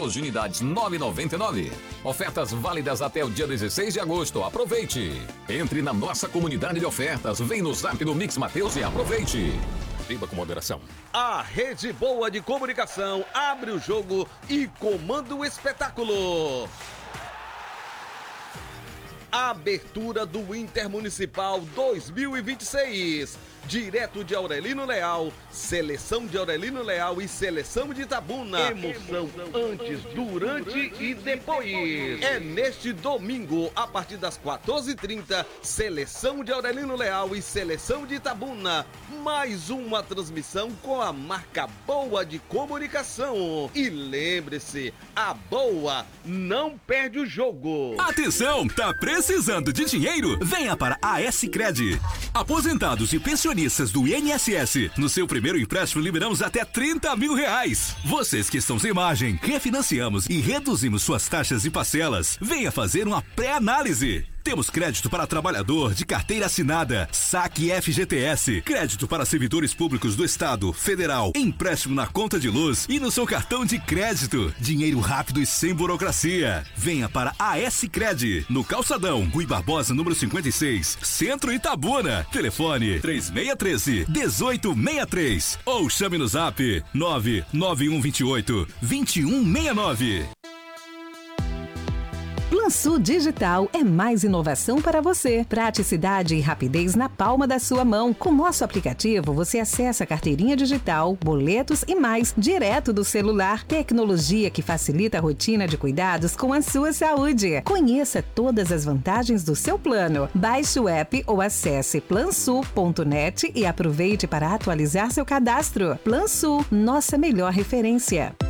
planos de unidades 9,99. Ofertas válidas até o dia 16 de agosto. Aproveite! Entre na nossa comunidade de ofertas. Vem no Zap do Mix Mateus e aproveite! Beba com moderação. A Rede Boa de Comunicação abre o jogo e comanda o espetáculo. Abertura do Intermunicipal 2026. Direto de Aurelino Leal, seleção de Aurelino Leal e seleção de Itabuna. Emoção antes, durante e depois. É neste domingo, a partir das 14h30, seleção de Aurelino Leal e seleção de Itabuna. Mais uma transmissão com a marca Boa de Comunicação. E lembre-se, a Boa não perde o jogo. Atenção, tá precisando de dinheiro? Venha para a S-Cred. Aposentados e pensionistas do INSS. No seu primeiro empréstimo liberamos até R$30 mil. Vocês que estão sem margem, refinanciamos e reduzimos suas taxas e parcelas. Venha fazer uma pré-análise. Temos crédito para trabalhador de carteira assinada, saque FGTS, crédito para servidores públicos do Estado, Federal, empréstimo na conta de luz e no seu cartão de crédito. Dinheiro rápido e sem burocracia. Venha para a S-Cred, no Calçadão, Rui Barbosa, número 56, Centro Itabuna. Telefone 3613-1863 ou chame no Zap 99128-2169. PlanSul Digital é mais inovação para você. Praticidade e rapidez na palma da sua mão. Com nosso aplicativo, você acessa a carteirinha digital, boletos e mais, direto do celular. Tecnologia que facilita a rotina de cuidados com a sua saúde. Conheça todas as vantagens do seu plano. Baixe o app ou acesse plansul.net e aproveite para atualizar seu cadastro. PlanSul, nossa melhor referência.